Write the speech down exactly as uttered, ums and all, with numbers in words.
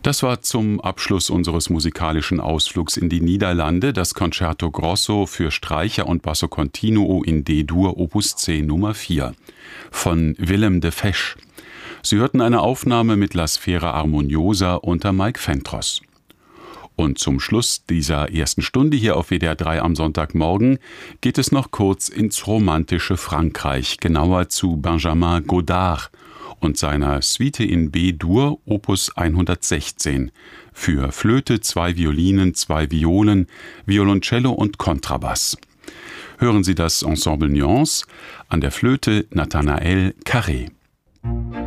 Das war zum Abschluss unseres musikalischen Ausflugs in die Niederlande das Concerto Grosso für Streicher und Basso Continuo in D-Dur Opus zehn Nummer vier von Willem de Fesch. Sie hörten eine Aufnahme mit La Sfera Armoniosa unter Mike Fentros. Und zum Schluss dieser ersten Stunde hier auf W D R drei am Sonntagmorgen geht es noch kurz ins romantische Frankreich, genauer zu Benjamin Godard und seiner Suite in B-Dur Opus hundertsechzehn für Flöte, zwei Violinen, zwei Violen, Violoncello und Kontrabass. Hören Sie das Ensemble Nuance, an der Flöte Nathanael Carré.